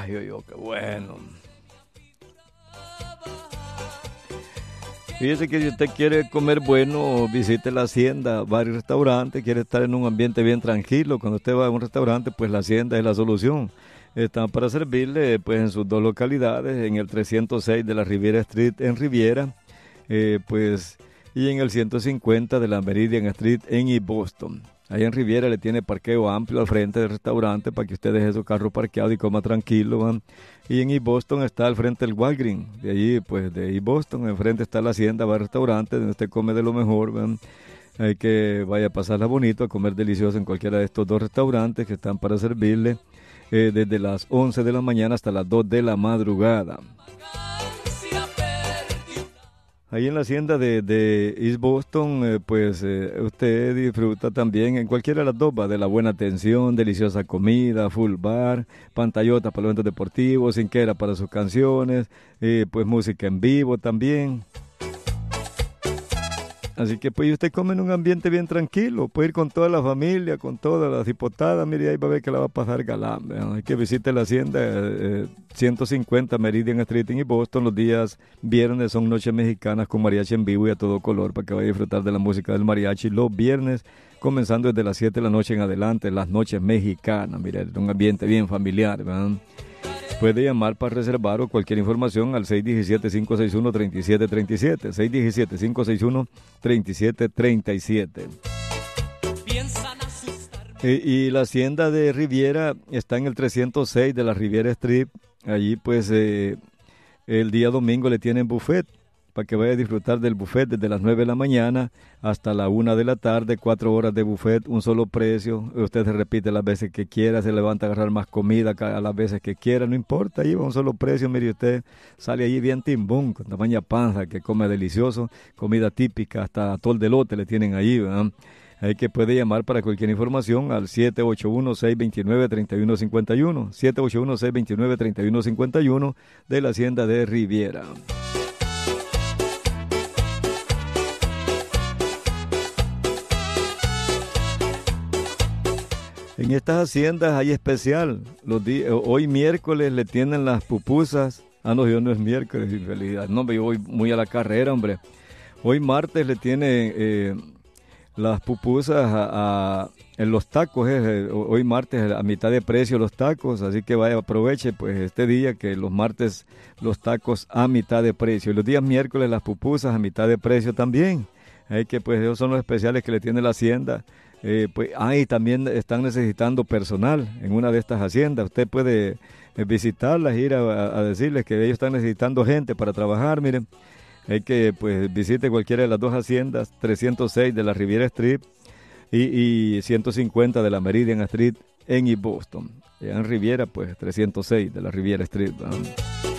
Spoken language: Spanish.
Ay, qué bueno. Fíjese que si usted quiere comer bueno, visite la hacienda, varios restaurantes, quiere estar en un ambiente bien tranquilo. Cuando usted va a un restaurante, pues la hacienda es la solución. Están para servirle pues en sus dos localidades, en el 306 de la Riviera Street en Riviera, pues y en el 150 de la Meridian Street en East Boston. Ahí en Riviera le tiene parqueo amplio al frente del restaurante para que usted deje su carro parqueado y coma tranquilo, ¿van? Y en East Boston está al frente del Walgreens. De allí, pues de East Boston, enfrente está la hacienda, va al restaurante donde usted come de lo mejor, ¿van? Hay que vaya a pasarla bonito, a comer delicioso en cualquiera de estos dos restaurantes que están para servirle desde las 11 de la mañana hasta las 2 de la madrugada. Ahí en la hacienda de East Boston, usted disfruta también en cualquiera de las dos, de la buena atención, deliciosa comida, full bar, pantallota para los eventos deportivos, cinquera para sus canciones, pues música en vivo también. Así que pues usted come en un ambiente bien tranquilo, puede ir con toda la familia, con todas las hipotadas, mire, ahí va a ver que la va a pasar galán, ¿verdad? Hay que visite la hacienda 150 Meridian Street en Boston. Los días viernes son noches mexicanas con mariachi en vivo y a todo color para que vaya a disfrutar de la música del mariachi los viernes, comenzando desde las 7 de la noche en adelante, las noches mexicanas, mire, un ambiente bien familiar, ¿verdad? Puede llamar para reservar o cualquier información al 617-561-3737, 617-561-3737. Y la hacienda de Riviera está en el 306 de la Riviera Street. Allí pues el día domingo le tienen buffet para que vaya a disfrutar del buffet desde las 9 de la mañana hasta la 1 de la tarde, 4 horas de buffet, un solo precio. Usted se repite las veces que quiera, se levanta a agarrar más comida a las veces que quiera, no importa, ahí va un solo precio. Mire, usted sale allí bien timbón, con tamaña panza, que come delicioso, comida típica, hasta atol de elote le tienen ahí, ¿verdad? Hay que puede llamar para cualquier información al 781-629-3151, 781-629-3151 de la hacienda de Riviera. En estas haciendas hay especial. Hoy miércoles le tienen las pupusas. No, hoy no es miércoles, infelicidad. No, yo voy muy a la carrera, hombre. Hoy martes le tienen las pupusas en los tacos. Hoy martes a mitad de precio los tacos. Así que vaya, aproveche pues este día que los martes los tacos a mitad de precio. Y los días miércoles las pupusas a mitad de precio también. Hay que pues esos son los especiales que le tiene la hacienda. Y también están necesitando personal en una de estas haciendas. Usted puede visitarlas, ir a decirles que ellos están necesitando gente para trabajar. Miren, hay que pues visite cualquiera de las dos haciendas, 306 de la Riviera Street y 150 de la Meridian Street en East Boston. En Riviera, pues 306 de la Riviera Street, ¿no?